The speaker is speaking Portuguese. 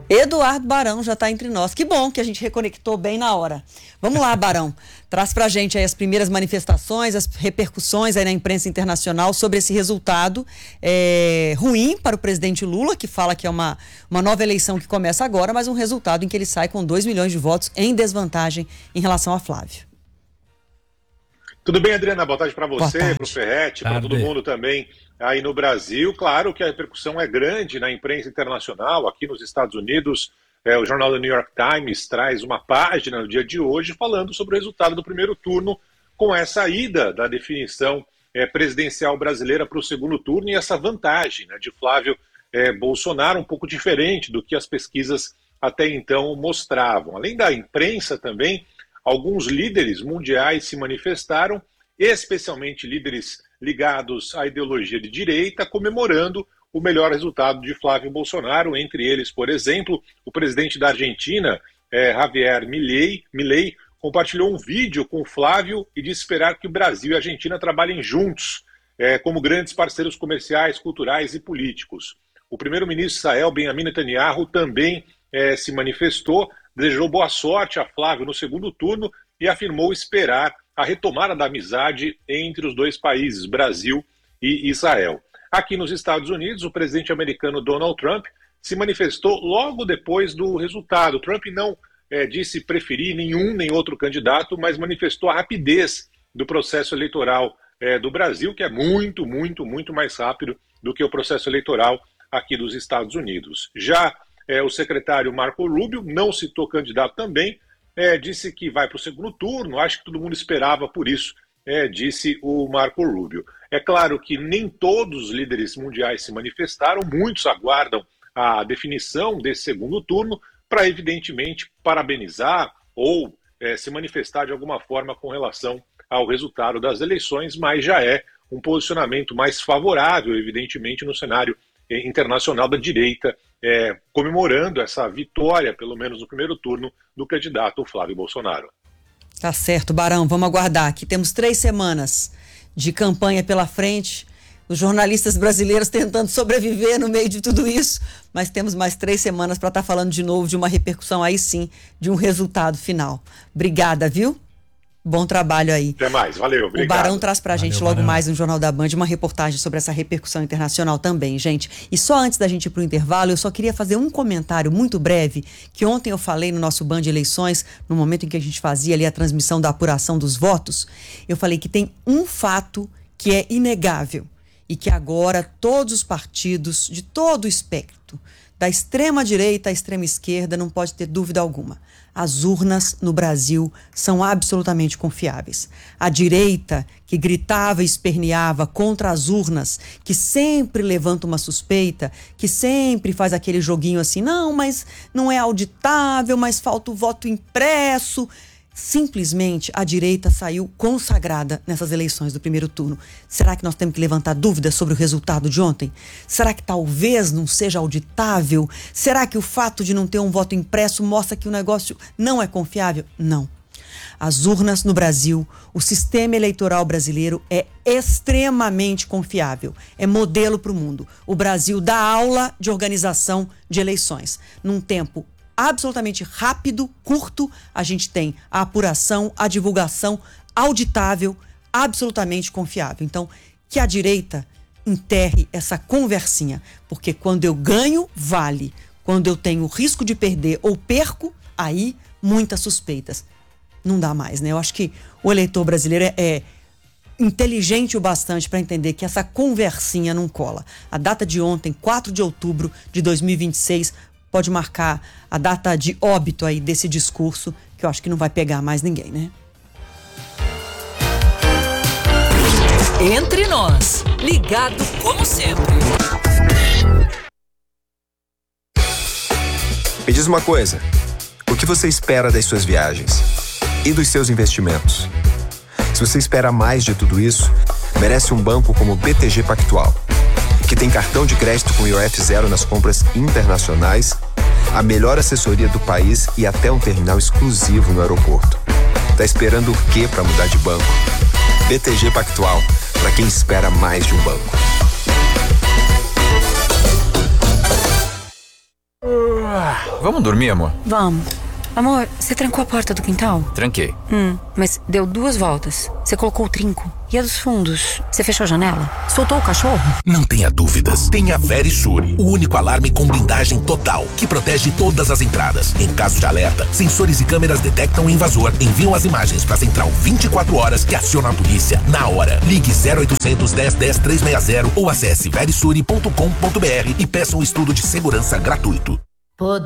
Eduardo Barão já está entre nós. Que bom que a gente reconectou bem na hora. Vamos lá, Barão. Traz pra gente aí as primeiras manifestações, as repercussões aí na imprensa internacional sobre esse resultado ruim para o presidente Lula, que fala que é uma nova eleição que começa agora, mas um resultado em que ele sai com 2 milhões de votos em desvantagem em relação a Flávio. Tudo bem, Adriana? Boa tarde para você, para o Ferretti, para todo mundo também aí no Brasil. Claro que a repercussão é grande na imprensa internacional, aqui nos Estados Unidos. O jornal do New York Times traz uma página no dia de hoje falando sobre o resultado do primeiro turno, com essa ida da definição presidencial brasileira para o segundo turno e essa vantagem, né, de Flávio Bolsonaro, um pouco diferente do que as pesquisas até então mostravam. Além da imprensa também, alguns líderes mundiais se manifestaram, especialmente líderes ligados à ideologia de direita, comemorando o melhor resultado de Flávio Bolsonaro. Entre eles, por exemplo, o presidente da Argentina, Javier Milei, compartilhou um vídeo com Flávio e disse esperar que o Brasil e a Argentina trabalhem juntos, como grandes parceiros comerciais, culturais e políticos. O primeiro-ministro Israel Benjamin Netanyahu também se manifestou, desejou boa sorte a Flávio no segundo turno e afirmou esperar a retomada da amizade entre os dois países, Brasil e Israel. Aqui nos Estados Unidos, o presidente americano Donald Trump se manifestou logo depois do resultado. Trump não disse preferir nenhum nem outro candidato, mas manifestou a rapidez do processo eleitoral do Brasil, que é muito, muito, muito mais rápido do que o processo eleitoral aqui dos Estados Unidos. Já o secretário Marco Rubio não citou candidato também, disse que vai para o segundo turno, acho que todo mundo esperava por isso, disse o Marco Rubio. É claro que nem todos os líderes mundiais se manifestaram, muitos aguardam a definição desse segundo turno para, evidentemente, parabenizar ou se manifestar de alguma forma com relação ao resultado das eleições, mas já é um posicionamento mais favorável, evidentemente, no cenário internacional da direita, comemorando essa vitória, pelo menos no primeiro turno, do candidato Flávio Bolsonaro. Tá certo, Barão, vamos aguardar. Aqui temos 3 semanas de campanha pela frente, os jornalistas brasileiros tentando sobreviver no meio de tudo isso, mas temos mais 3 semanas para estar falando de novo de uma repercussão aí sim, de um resultado final. Obrigada, viu? Bom trabalho aí. Até mais, valeu, obrigado. O Barão traz pra gente logo mais no Jornal da Band uma reportagem sobre essa repercussão internacional também, gente. E só antes da gente ir pro intervalo, eu só queria fazer um comentário muito breve, que ontem eu falei no nosso Band Eleições, no momento em que a gente fazia ali a transmissão da apuração dos votos, eu falei que tem um fato que é inegável e que agora todos os partidos de todo o espectro, da extrema direita à extrema esquerda, não pode ter dúvida alguma. As urnas no Brasil são absolutamente confiáveis. A direita, que gritava e esperneava contra as urnas, que sempre levanta uma suspeita, que sempre faz aquele joguinho assim, não, mas não é auditável, mas falta o voto impresso. Simplesmente a direita saiu consagrada nessas eleições do primeiro turno. Será que nós temos que levantar dúvidas sobre o resultado de ontem? Será que talvez não seja auditável? Será que o fato de não ter um voto impresso mostra que o negócio não é confiável? Não. As urnas no Brasil, o sistema eleitoral brasileiro é extremamente confiável. É modelo para o mundo. O Brasil dá aula de organização de eleições num tempo absolutamente rápido, curto. A gente tem a apuração, a divulgação auditável, absolutamente confiável. Então, que a direita enterre essa conversinha, porque quando eu ganho, vale. Quando eu tenho risco de perder ou perco, aí muitas suspeitas. Não dá mais, né? Eu acho que o eleitor brasileiro é inteligente o bastante para entender que essa conversinha não cola. A data de ontem, 4 de outubro de 2026, pode marcar a data de óbito aí desse discurso, que eu acho que não vai pegar mais ninguém, né? Entre nós, ligado como sempre. Me diz uma coisa, o que você espera das suas viagens e dos seus investimentos? Se você espera mais de tudo isso, merece um banco como o BTG Pactual, que tem cartão de crédito com IOF zero nas compras internacionais, a melhor assessoria do país e até um terminal exclusivo no aeroporto. Tá esperando o quê para mudar de banco? BTG Pactual, para quem espera mais de um banco. Vamos dormir, amor? Vamos. Amor, você trancou a porta do quintal? Tranquei. Mas deu 2 voltas. Você colocou o trinco. E a dos fundos? Você fechou a janela? Soltou o cachorro? Não tenha dúvidas. Tenha a Verisure, o único alarme com blindagem total, que protege todas as entradas. Em caso de alerta, sensores e câmeras detectam o invasor, enviam as imagens para a central 24 horas que aciona a polícia na hora. Ligue 0800 10 10 360 ou acesse verisure.com.br e peça um estudo de segurança gratuito.